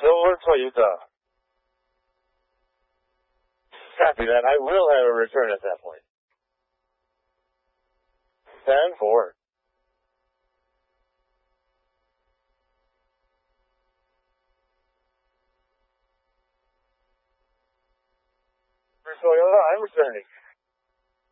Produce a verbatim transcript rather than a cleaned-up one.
Silver Toyota. Copy that. I will have a return at that point. ten four. Toyota, I'm returning.